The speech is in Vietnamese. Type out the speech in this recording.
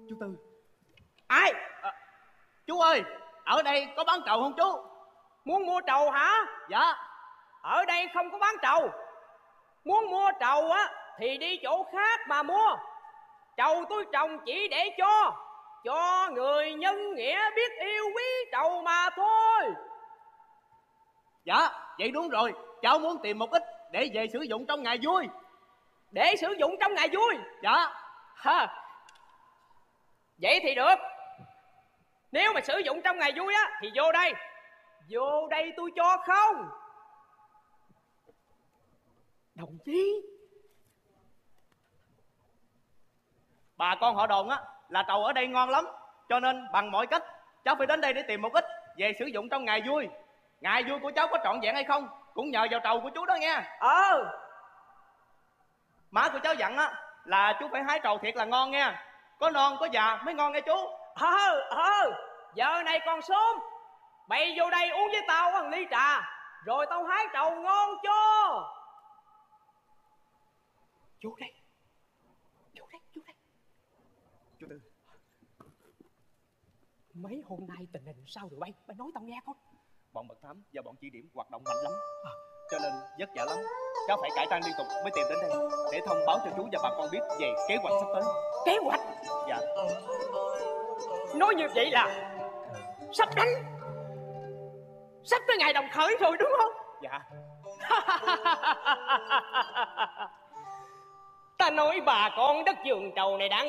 Chú Tư. Ai? Chú ơi, ở đây có bán trầu không chú? Muốn mua trầu hả? Dạ. Ở đây không có bán trầu. Muốn mua trầu á thì đi chỗ khác mà mua. Trầu tôi trồng chỉ để cho người nhân nghĩa biết yêu quý trầu mà thôi. Dạ, vậy đúng rồi. Cháu muốn tìm một ít để về sử dụng trong ngày vui. Để sử dụng trong ngày vui? Dạ. Vậy thì được. Nếu mà sử dụng trong ngày vui á thì vô đây. Vô đây tôi cho không. Đồng chí. Bà con họ đồn á là trầu ở đây ngon lắm, cho nên bằng mọi cách cháu phải đến đây để tìm một ít về sử dụng trong ngày vui. Ngày vui của cháu có trọn vẹn hay không cũng nhờ vào trầu của chú đó nghe. Má của cháu dặn á là chú phải hái trầu thiệt là ngon nghe. Có non có già mới ngon nghe chú. Giờ này còn sớm. Bày vô đây uống với tao một ly trà, rồi tao hái trầu ngon cho. Vô đây. Chú Tư. Mấy hôm nay tình hình sao rồi bay? Bay nói tao nghe coi. Bọn mật thám và bọn chỉ điểm hoạt động mạnh lắm, cho nên vất vả lắm. Cháu phải cải trang liên tục mới tìm đến đây để thông báo cho chú và bà con biết về kế hoạch sắp tới. Kế hoạch? Dạ. Nói như vậy là sắp đánh, sắp tới ngày đồng khởi rồi đúng không? Dạ. Ta nói bà con đất vườn trầu này đáng